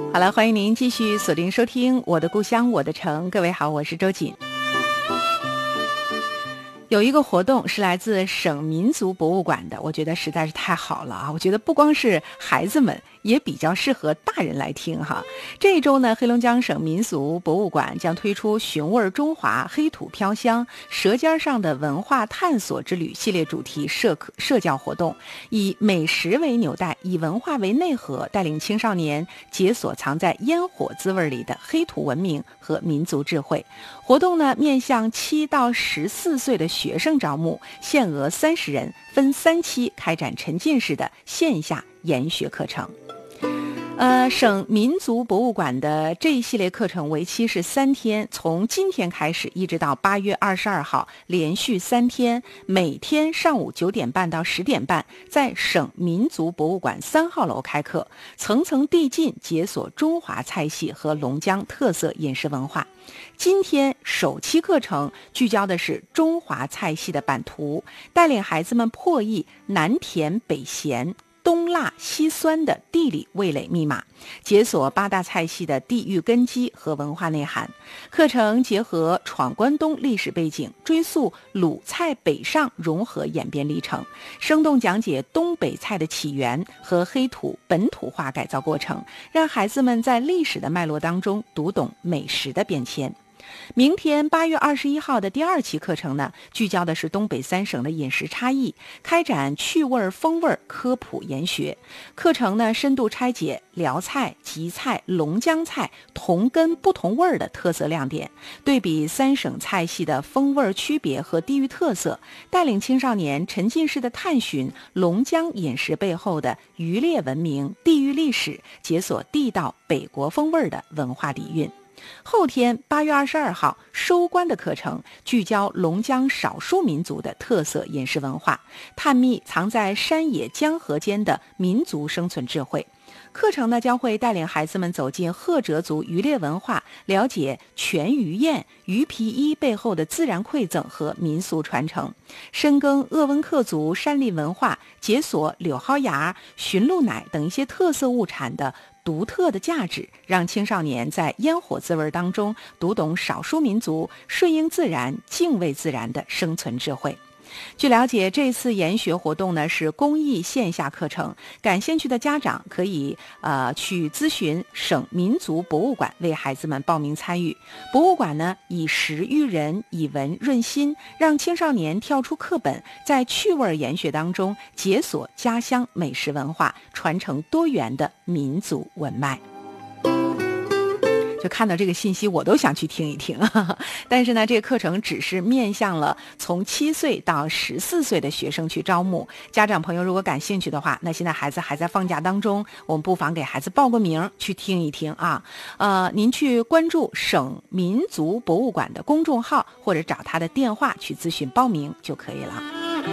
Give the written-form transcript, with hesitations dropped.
好了，欢迎您继续锁定收听我的故乡我的城。各位好，我是周瑾。有一个活动是来自省民族博物馆的，我觉得实在是太好了啊！我觉得不光是孩子们，也比较适合大人来听哈。这一周呢，黑龙江省民俗博物馆将推出寻味中华、黑土飘香、舌尖上的文化探索之旅系列主题社教活动，以美食为纽带，以文化为内核，带领青少年解锁藏在烟火滋味里的黑土文明和民族智慧。活动呢，面向7到14岁的学生招募，限额30人，分3期开展沉浸式的线下研学课程。省民族博物馆的这一系列课程为期是3天，从今天开始一直到8月22号，连续3天，每天上午9点半到10点半，在省民族博物馆3号楼开课，层层递进，解锁中华菜系和龙江特色饮食文化。今天首期课程聚焦的是中华菜系的版图，带领孩子们破译南甜北咸、东辣西酸的地理味蕾密码，解锁8大菜系的地域根基和文化内涵。课程结合闯关东历史背景，追溯鲁菜北上融合演变历程，生动讲解东北菜的起源和黑土本土化改造过程，让孩子们在历史的脉络当中读懂美食的变迁。明天8月21号的第2期课程呢，聚焦的是东北3省的饮食差异，开展趣味风味科普研学。课程呢，深度拆解辽菜、吉菜、龙江菜同根不同味的特色亮点，对比3省菜系的风味区别和地域特色，带领青少年沉浸式的探寻龙江饮食背后的渔猎文明、地域历史，解锁地道北国风味的文化底蕴。后天8月22号收官的课程聚焦龙江少数民族的特色饮食文化，探秘藏在山野江河间的民族生存智慧。课程呢，将会带领孩子们走进赫哲族渔猎文化，了解全鱼宴、鱼皮衣背后的自然馈赠和民俗传承，深耕鄂温克族山林文化，解锁柳蒿芽、驯鹿奶等一些特色物产的独特的价值，让青少年在烟火滋味当中读懂少数民族顺应自然、敬畏自然的生存智慧。据了解，这次研学活动呢是公益线下课程，感兴趣的家长可以去咨询省民族博物馆为孩子们报名参与。博物馆呢以食育人，以文润心，让青少年跳出课本，在趣味研学当中解锁家乡美食文化，传承多元的民族文脉。就看到这个信息我都想去听一听但是呢，这个课程只是面向了从7岁到14岁的学生去招募。家长朋友如果感兴趣的话，那现在孩子还在放假当中，我们不妨给孩子报个名去听一听啊。您去关注省民族博物馆的公众号，或者找他的电话去咨询报名就可以了。